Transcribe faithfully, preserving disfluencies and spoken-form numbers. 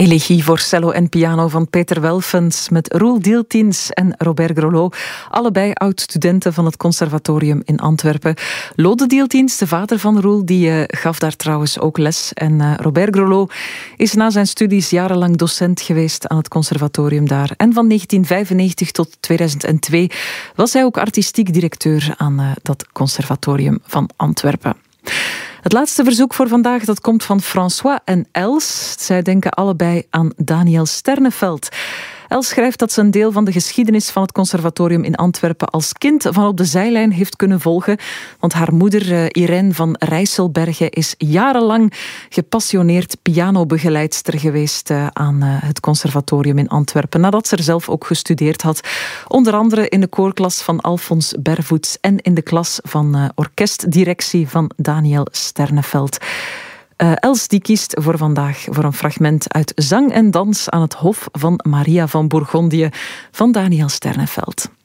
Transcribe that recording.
Elegie voor cello en piano van Peter Welfens met Roel Dieltjens en Robert Grolot. Allebei oud-studenten van het conservatorium in Antwerpen. Lode Dieltjens, de vader van Roel, die uh, gaf daar trouwens ook les. En uh, Robert Grolot is na zijn studies jarenlang docent geweest aan het conservatorium daar. En van negentien vijfennegentig tot tweeduizend twee was hij ook artistiek directeur aan uh, dat conservatorium van Antwerpen. Het laatste verzoek voor vandaag dat komt van François en Els. Zij denken allebei aan Daniel Sterneveld. Els schrijft dat ze een deel van de geschiedenis van het conservatorium in Antwerpen als kind van op de zijlijn heeft kunnen volgen. Want haar moeder uh, Irene van Rijsselbergen is jarenlang gepassioneerd pianobegeleidster geweest uh, aan uh, het conservatorium in Antwerpen. Nadat ze er zelf ook gestudeerd had. Onder andere in de koorklas van Alfons Bervoets en in de klas van uh, orkestdirectie van Daniel Sterneveld. Uh, Els die kiest voor vandaag voor een fragment uit Zang en Dans aan het Hof van Maria van Bourgondië van Daniel Sterneveld.